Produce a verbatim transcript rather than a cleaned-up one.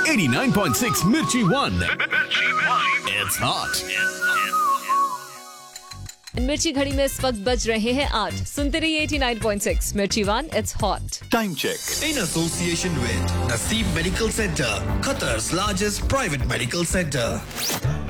eighty-nine point six Mirchi One. It's hot. मिर्ची घड़ी में इस वक्त बज रहे हैं आठ. सुनते रहिए eighty nine point six मिर्ची one. It's hot. Time check. In association with Naseem Medical Center, Qatar's largest private medical center.